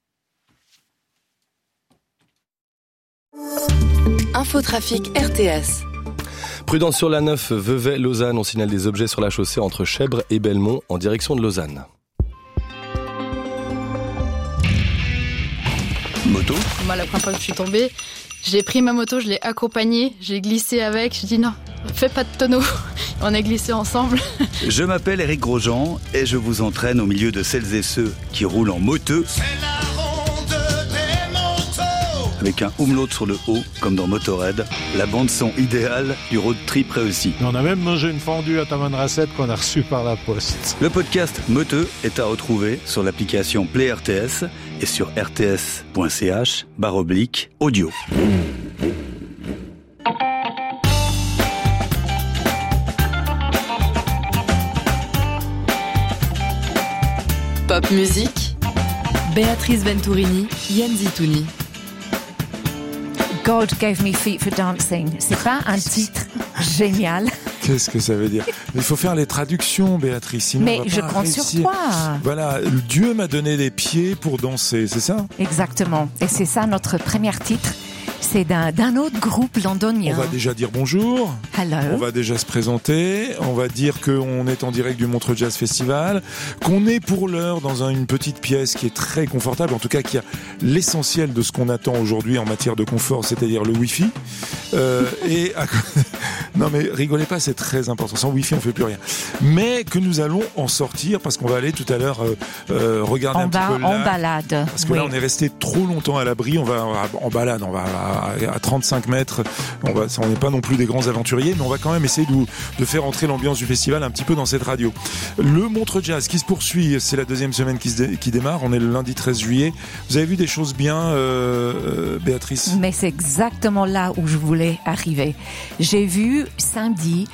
Infotrafic RTS. Prudence sur la 9, Vevey-Lausanne. On signale des objets sur la chaussée entre Chèvres et Belmont en direction de Lausanne. Moto. Moi, la première fois que je suis tombée, j'ai pris ma moto, je l'ai accompagnée, j'ai glissé avec. Je dis non, fais pas de tonneau. On a glissé ensemble. Je m'appelle Eric Grosjean et je vous entraîne au milieu de celles et ceux qui roulent en moteux. avec un umlaut sur le O, comme dans Motorhead. La bande-son idéale du road trip réussi. On a même mangé une fondue à Tamanrasset qu'on a reçue par la poste. Le podcast Meuteux est à retrouver sur l'application Play RTS et sur rts.ch/audio. Pop musique, Béatrice Venturini, Yann Zitouni. God Gave Me Feet for Dancing. C'est pas un titre génial. Qu'est-ce que ça veut dire? Il faut faire les traductions, Béatrice. Sinon mais on va je pas compte réussir. sur toi. Voilà, Dieu m'a donné des pieds pour danser, c'est ça? Exactement. Et c'est ça notre premier titre. C'est d'un autre groupe londonien. On va déjà dire bonjour. Hello. On va déjà se présenter. On va dire qu'on est en direct du Montreux Jazz Festival, qu'on est pour l'heure dans une petite pièce qui est très confortable, en tout cas qui a l'essentiel de ce qu'on attend aujourd'hui en matière de confort, c'est-à-dire le Wi-Fi. Non mais rigolez pas, c'est très important. Sans Wi-Fi, on fait plus rien. Mais que nous allons en sortir parce qu'on va aller tout à l'heure regarder un petit peu là. En balade. Parce que là, on est resté trop longtemps à l'abri. On va en balade, on va à 35 mètres. On n'est pas non plus des grands aventuriers, mais on va quand même essayer de faire entrer l'ambiance du festival un petit peu dans cette radio. Le Montreux Jazz qui se poursuit, c'est la deuxième semaine qui démarre. On est le lundi 13 juillet. Vous avez vu des choses bien, Béatrice? Mais c'est exactement là où je voulais arriver. J'ai vu samedi,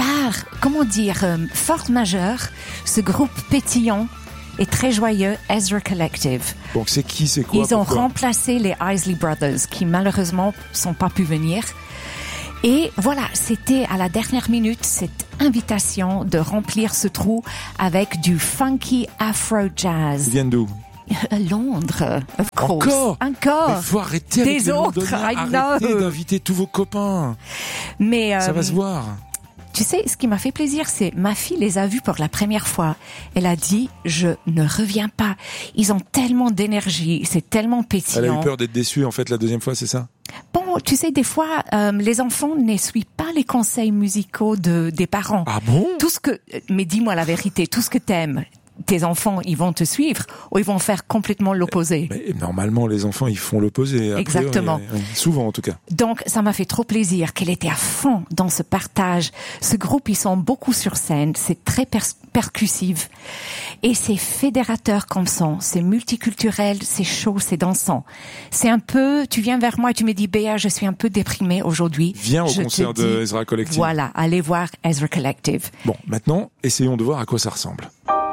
force majeure, ce groupe pétillant et très joyeux, Ezra Collective. Donc c'est qui, c'est quoi? Ils ont remplacé les Isley Brothers, qui malheureusement sont pas pu venir. Et voilà, c'était à la dernière minute cette invitation de remplir ce trou avec du funky afro-jazz. Ils viennent d'où? Londres, of course. Encore. Il faut arrêter avec des autres. Arrêtez d'inviter tous vos copains. Mais ça va se voir. Tu sais, ce qui m'a fait plaisir, c'est ma fille les a vus pour la première fois. Elle a dit, je ne reviens pas. Ils ont tellement d'énergie, c'est tellement pétillant. Elle a eu peur d'être déçue, en fait, la deuxième fois, c'est ça? Bon, tu sais, des fois, les enfants ne suivent pas les conseils musicaux des parents. Ah bon? Mais dis-moi la vérité, tout ce que t'aimes, tes enfants, ils vont te suivre ou ils vont faire complètement l'opposé? Mais normalement, les enfants, ils font l'opposé. Exactement. Souvent, en tout cas. Donc, ça m'a fait trop plaisir qu'elle était à fond dans ce partage. Ce groupe, ils sont beaucoup sur scène. C'est très percussif. Et c'est fédérateur comme son. C'est multiculturel, c'est chaud, c'est dansant. C'est un peu, tu viens vers moi et tu me dis, Béa, je suis un peu déprimée aujourd'hui. Viens au concert de Ezra Collective. Voilà, allez voir Ezra Collective. Bon, maintenant, essayons de voir à quoi ça ressemble.